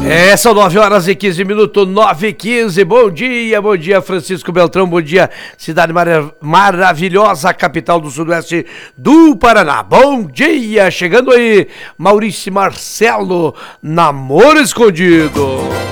São 9h15, 9h15. Bom dia, Francisco Beltrão. Bom dia, cidade maravilhosa, capital do sudoeste do Paraná. Bom dia, chegando aí, Maurício Marcelo, Namoro Escondido.